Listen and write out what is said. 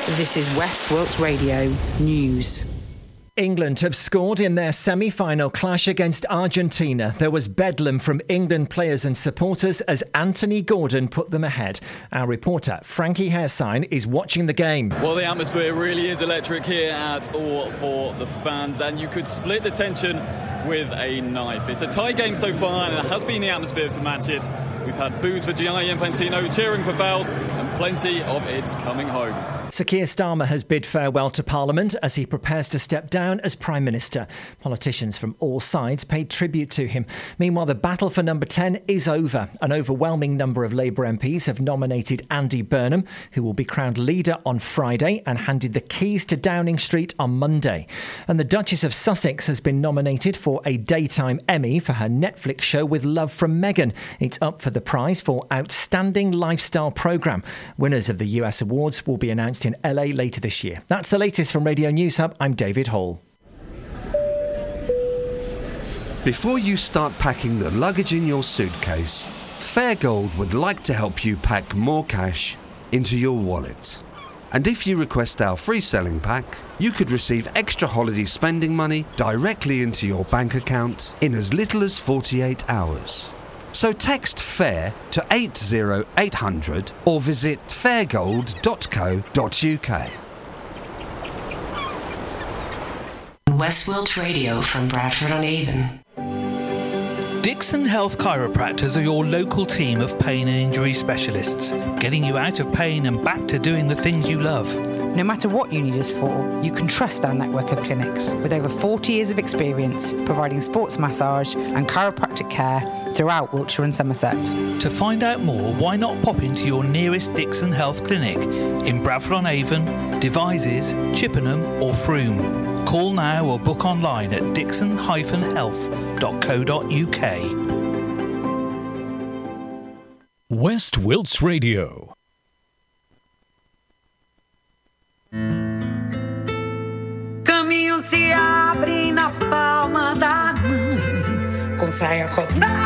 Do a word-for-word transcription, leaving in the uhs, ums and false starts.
This is West Wilts Radio News. England have scored in their semi-final clash against Argentina. There was bedlam from England players and supporters as Anthony Gordon put them ahead. Our reporter, Frankie Haresine, is watching the game. Well, the atmosphere really is electric here at All for the fans, and you could split the tension with a knife. It's a tie game so far, and it has been the atmosphere to match it. We've had boos for Gianni Infantino, cheering for fouls, and plenty of it's coming home. Sir Keir Starmer has bid farewell to Parliament as he prepares to step down as Prime Minister. Politicians from all sides paid tribute to him. Meanwhile, the battle for number ten is over. An overwhelming number of Labour M Ps have nominated Andy Burnham, who will be crowned leader on Friday and handed the keys to Downing Street on Monday. And the Duchess of Sussex has been nominated for a Daytime Emmy for her Netflix show With Love from Meghan. It's up for the prize for Outstanding Lifestyle Programme. Winners of the U S awards will be announced in L A later this year. That's the latest from Radio News Hub. I'm David Hall. Before you start packing the luggage in your suitcase, Fairgold would like to help you pack more cash into your wallet. And if you request our free selling pack, you could receive extra holiday spending money directly into your bank account in as little as forty-eight hours. So text FAIR to eight zero eight hundred or visit fairgold dot co dot uk. West Wilts Radio from Bradford-on-Avon. Dixon Health Chiropractors are your local team of pain and injury specialists, getting you out of pain and back to doing the things you love. No matter what you need us for, you can trust our network of clinics with over forty years of experience providing sports massage and chiropractic care throughout Wiltshire and Somerset. To find out more, why not pop into your nearest Dixon Health Clinic in Bradford-on-Avon, Devizes, Chippenham or Frome. Call now or book online at dixon dash health dot co dot uk. West Wilts Radio. Caminho se abre na palma da mão, com saia rodada.